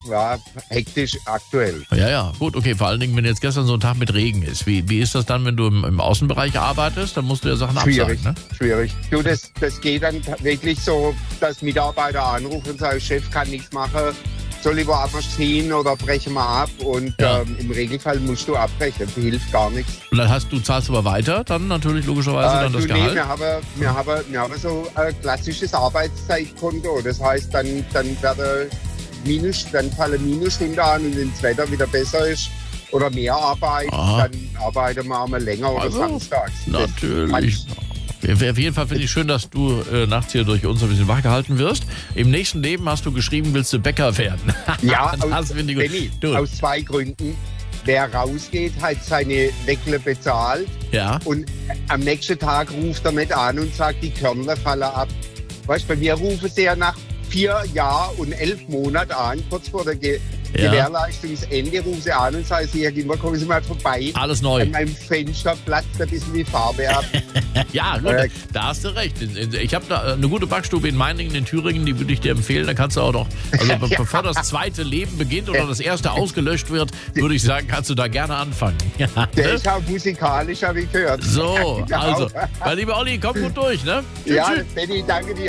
ja, hektisch aktuell. Ja, gut, okay. Vor allen Dingen, wenn jetzt gestern so ein Tag mit Regen ist. Wie ist das dann, wenn du im Außenbereich arbeitest? Dann musst du ja Sachen absagen, ne? Schwierig. Du, das geht dann wirklich so, dass Mitarbeiter anrufen und sagen, Chef kann nichts machen, soll ich woanders hin oder brechen wir ab? Und im Regelfall musst du abbrechen, das hilft gar nichts. Und dann zahlst du aber weiter, dann natürlich logischerweise dann das Gehalt? Wir haben so ein klassisches Arbeitszeitkonto. Das heißt, dann fallen Minusstunden an und wenn das Wetter wieder besser ist oder mehr Arbeit, dann arbeiten wir einmal länger oder samstags. Natürlich. Auf jeden Fall finde ich schön, dass du nachts hier durch uns ein bisschen wach gehalten wirst. Im nächsten Leben hast du geschrieben, willst du Bäcker werden. Ja, das finde ich gut. Aus 2 Gründen. Wer rausgeht, hat seine Weckle bezahlt. Ja. Und am nächsten Tag ruft er nicht an und sagt, die Körner fallen ab. Weißt du, bei mir rufen sie ja nach 4 Jahren und 11 Monaten an, kurz vor der Gewährleistungsende, rufen sie an und sagen, kommen Sie mal vorbei. Alles neu. An meinem Fenster platzt ein bisschen die Farbe ab. Ja, gut, da hast du recht. Ich habe da eine gute Backstube in Meiningen, in Thüringen, die würde ich dir empfehlen. Da kannst du auch noch, bevor das zweite Leben beginnt oder das erste ausgelöscht wird, würde ich sagen, kannst du da gerne anfangen. Der ist auch musikalisch, habe ich gehört. So, Genau. also, mein lieber Olli, komm gut durch, ne? Tschüss. Benni, danke dir.